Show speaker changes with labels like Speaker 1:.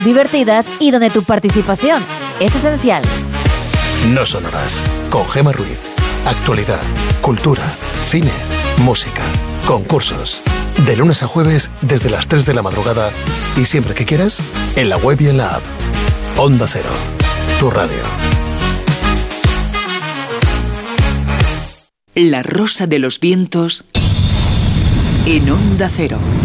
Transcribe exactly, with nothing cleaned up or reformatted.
Speaker 1: divertidas y donde tu participación es esencial.
Speaker 2: No son horas. Con Gemma Ruiz. Actualidad, cultura, cine, música, concursos. De lunes a jueves desde las tres de la madrugada y siempre que quieras, en la web y en la app. Onda Cero, tu radio.
Speaker 3: La Rosa de los Vientos en Onda Cero.